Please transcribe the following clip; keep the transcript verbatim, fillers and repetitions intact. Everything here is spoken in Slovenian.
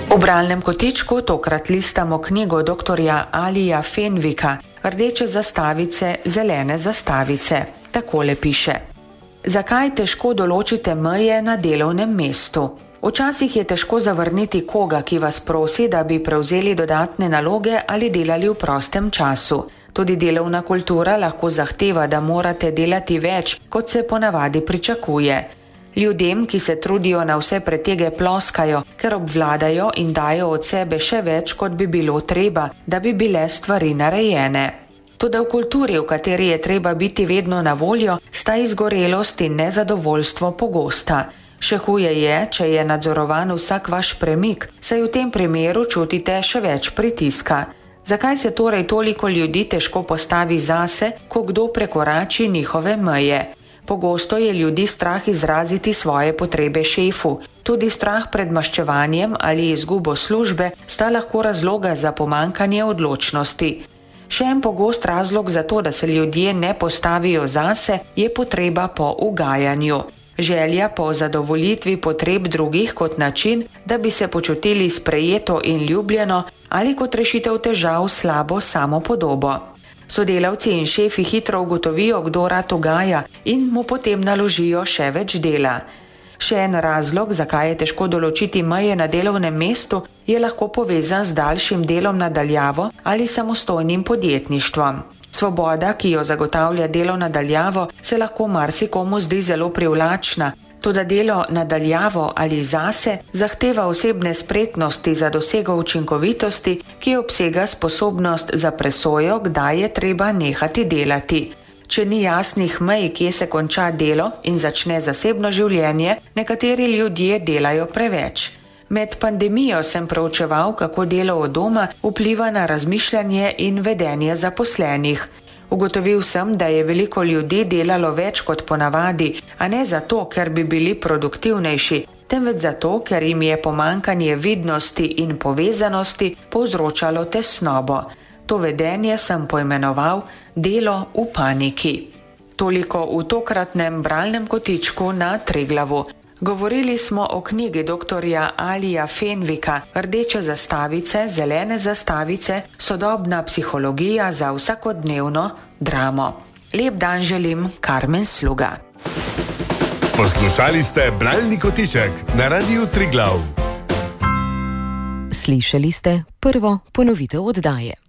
V bralnem kotičku tokrat listamo knjigo doktorja Alija Fenvika Rdeče zastavice, zelene zastavice. Takole piše: Zakaj težko določite meje na delovnem mestu? Včasih je težko zavrniti koga, ki vas prosi, da bi prevzeli dodatne naloge ali delali v prostem času. Tudi delovna kultura lahko zahteva, da morate delati več, kot se ponavadi pričakuje. Ljudem, ki se trudijo na vse pretege, ploskajo, ker obvladajo in dajo od sebe še več, kot bi bilo treba, da bi bile stvari narejene. Toda v kulturi, v kateri je treba biti vedno na voljo, sta izgorelost in nezadovoljstvo pogosta. Še huje je, če je nadzorovan vsak vaš premik, saj v tem primeru čutite še več pritiska. Zakaj se torej toliko ljudi težko postavi zase, ko kdo prekorači njihove meje? Pogosto je ljudi strah izraziti svoje potrebe šefu. Tudi strah pred maščevanjem ali izgubo službe sta lahko razloga za pomanjkanje odločnosti. Še en pogost razlog za to, da se ljudje ne postavijo zase, je potreba po ugajanju. Želja po zadovoljitvi potreb drugih kot način, da bi se počutili sprejeto in ljubljeno ali kot rešitev težav slabo samopodobo. Sodelavci in šefi hitro ugotovijo, kdo rad ugaja in mu potem naložijo še več dela. Še en razlog, zakaj je težko določiti meje na delovnem mestu, je lahko povezan z daljšim delom na daljavo ali samostojnim podjetništvom. Svoboda, ki jo zagotavlja delo na daljavo, se lahko marsikomu zdi zelo privlačna, toda delo na daljavo ali zase zahteva osebne spretnosti za dosego učinkovitosti, ki obsega sposobnost za presojo, kdaj je treba nehati delati. Če ni jasnih mej, kje se konča delo in začne zasebno življenje, nekateri ljudje delajo preveč. Med pandemijo sem proučeval, kako delo od doma vpliva na razmišljanje in vedenje zaposlenih. Ugotovil sem, da je veliko ljudi delalo več kot ponavadi, a ne zato, ker bi bili produktivnejši, temveč zato, ker jim je pomanjkanje vidnosti in povezanosti povzročalo tesnobo. To vedenje sem poimenoval delo v paniki. Toliko v tokratnem bralnem kotičku na Triglavu. Govorili smo o knjigi doktorja Alija Fenvika Rdeče zastavice, zelene zastavice, sodobna psihologija za vsakodnevno dramo. Lep dan želim, Karmen Sluga. Poslušali ste bralni kotiček na Radiu Triglav. Slišali ste prvo ponovitev oddaje.